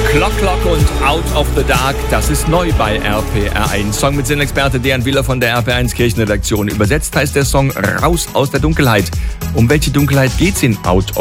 Clock Clock und Out of the Dark, das ist neu bei RPR1. Song mit Sinnexperte Dejan Willer von der RPR1 Kirchenredaktion. Übersetzt heißt der Song Raus aus der Dunkelheit. Um welche Dunkelheit geht's in Out